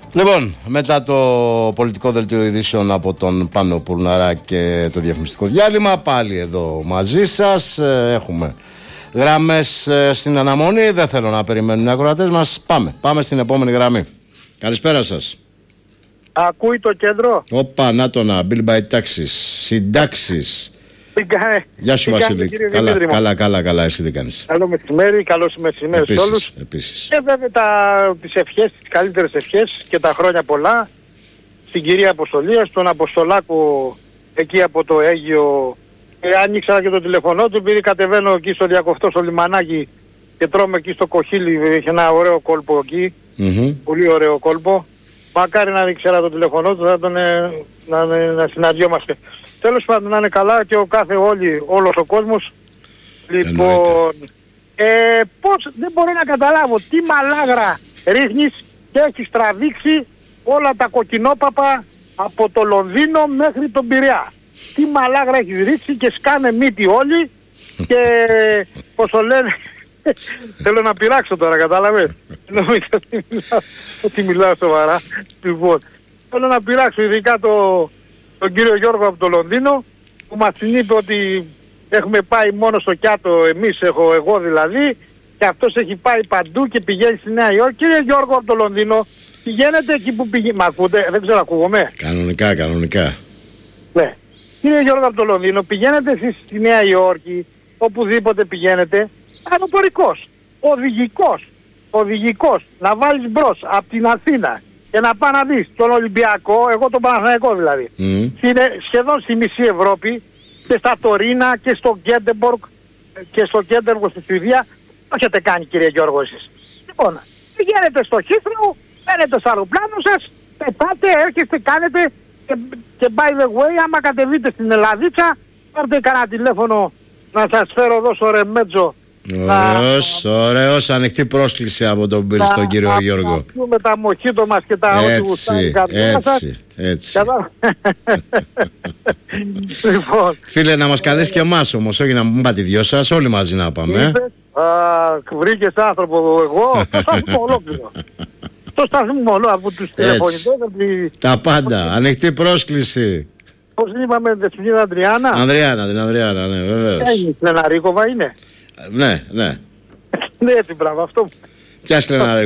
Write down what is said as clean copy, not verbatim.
Λοιπόν, μετά το πολιτικό δελτίο ειδήσεων από τον Πάνο Πουρναρά και το διαφημιστικό διάλειμμα, πάλι εδώ μαζί σας. Έχουμε γραμμές στην αναμονή. Δεν θέλω να περιμένουν οι ακροατές μας. Πάμε στην επόμενη γραμμή. Καλησπέρα σας. Ακούει το κέντρο. Όπα, να το να. Bill by taxis. Συντάξεις. Γεια σου Βασίλη. Καλά. Εσύ τι κάνεις? Καλό μεσημέρι, καλώς μεσημέρι σε όλους. Επίσης. Και βέβαια τις ευχές, τις καλύτερες ευχές και τα χρόνια πολλά στην κυρία Αποστολία, στον Αποστολάκο εκεί από το Αίγυο. Άνοιξα και το τηλεφωνό του, επειδή κατεβαίνω εκεί στο Διακοφτό, στο λιμανάκι και τρώμε εκεί στο Κοχύλι. Έχει ένα ωραίο κόλπο εκεί. Πολύ ωραίο κόλπο. Μακάρι να ήξερα το τηλεφωνό του, θα τον να συναντιόμαστε. Τέλος πάντων, να είναι καλά και όλος ο κόσμος. Λοιπόν, πώς δεν μπορώ να καταλάβω τι μαλάγρα ρίχνεις και έχεις τραβήξει όλα τα κοκκινόπαπα από το Λονδίνο μέχρι τον Πειραιά. Τι μαλάγρα έχεις ρίξει και σκάνε μύτη όλοι και πώς το λένε... Θέλω να πειράξω τώρα, κατάλαβες. Νομίζω ότι μιλάω σοβαρά. Λοιπόν, θέλω να πειράξω ειδικά τον κύριο Γιώργο από το Λονδίνο, που μας είπε ότι έχουμε πάει μόνο στο Κιάτο εμείς, εγώ δηλαδή, και αυτός έχει πάει παντού και πηγαίνει στη Νέα Υόρκη. Κύριε Γιώργο από το Λονδίνο, πηγαίνετε εκεί που πηγαίνει. Μ' ακούτε? Δεν ξέρω, ακούγομαι. Κανονικά. Ναι. Κύριε Γιώργο από το Λονδίνο, πηγαίνετε εσείς στη Νέα Υόρκη, οπουδήποτε πηγαίνετε, αεροπορικός, οδηγικός, να βάλεις μπρος από την Αθήνα και να πάει να δεις τον Ολυμπιακό, εγώ τον Παναθηναϊκό δηλαδή. Είναι σχεδόν στη μισή Ευρώπη και στα Τωρίνα και στο Γκέντεμπορκ και στο Γκέντεμπορκ στη Σουηδία. Το έχετε κάνει, κύριε Γιώργο, εσείς. Λοιπόν, πηγαίνετε στο Heathrow, παίρνετε στο αεροπλάνο σας, πετάτε, έρχεστε, κάνετε και by the way, άμα κατεβείτε στην Ελλαδίτσα, πάρτε κανένα τηλέφωνο να σας φέρω εδώ στο Ρεμέτζο. Ωραίος, ανοιχτή πρόσκληση από τον Μπιλ στον κύριο Γιώργο. Να πούμε τα μοχίτο μας και τα ό,τι γουστάρει έτσι. Λοιπόν, φίλε, να μας καλέσει και εμάς όμως, όχι να μην πάτε οι δυο σας, όλοι μαζί να πάμε. Βρήκες άνθρωπο εγώ, το σταθμό ολόκληρο. Το σταθμό ολόκληρο από τους τηλεφωνητές. Τα πάντα, ανοιχτή πρόσκληση. Πώς είπαμε, την Ανδριάνα? Την Ανδριάνα, ναι, βεβαίως. Στεναρίκοβα είναι. Ναι. Ναι, την πράγμα αυτό. Ποια Στεναρίκοβα?